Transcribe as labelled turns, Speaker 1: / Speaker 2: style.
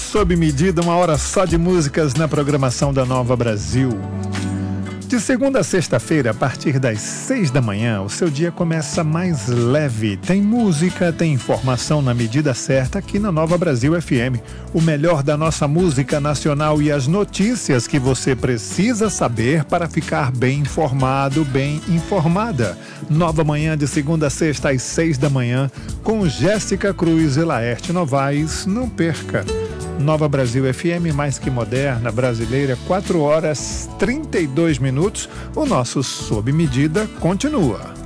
Speaker 1: Sob Medida, uma hora só de músicas na programação da Nova Brasil. De segunda a sexta-feira, a partir das 6 da manhã, o seu dia começa mais leve. Tem música, tem informação na medida certa aqui na Nova Brasil FM. O melhor da nossa música nacional e as notícias que você precisa saber para ficar bem informado, bem informada. Nova Manhã de segunda a sexta às 6 da manhã, com Jéssica Cruz e Laerte Novaes. Não perca! Nova Brasil FM, mais que moderna, brasileira, 4 horas 32 minutos. O nosso Sob Medida continua.